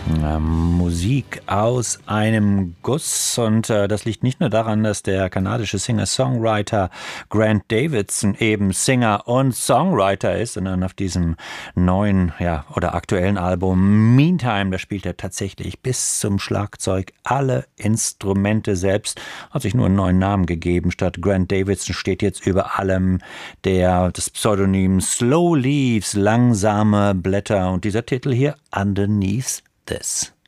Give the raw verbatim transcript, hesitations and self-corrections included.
Ähm, Musik aus einem Guss und äh, das liegt nicht nur daran, dass der kanadische Singer-Songwriter Grant Davidson eben Singer und Songwriter ist, sondern auf diesem neuen, ja, oder aktuellen Album Meantime, da spielt er tatsächlich bis zum Schlagzeug alle Instrumente selbst, hat sich nur einen neuen Namen gegeben. Statt Grant Davidson steht jetzt über allem der, das Pseudonym Slow Leaves, langsame Blätter und dieser Titel hier, Underneath This.